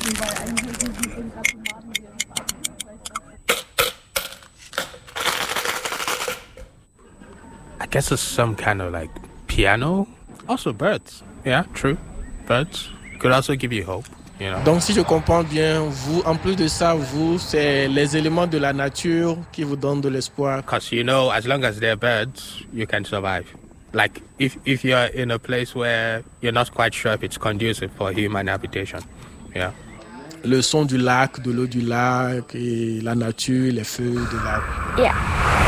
I guess it's some kind of like piano. Also birds. Yeah, true. Birds could also give you hope, you know. Donc si je comprends bien, vous, en plus de ça, vous, c'est les éléments de la nature qui vous donnent de l'espoir. Because, you know, as long as they're birds, you can survive. Like, if you're in a place where you're not quite sure if it's conducive for human habitation, yeah. Le son du lac, de l'eau du lac, et la nature, les feux de lac. Yeah.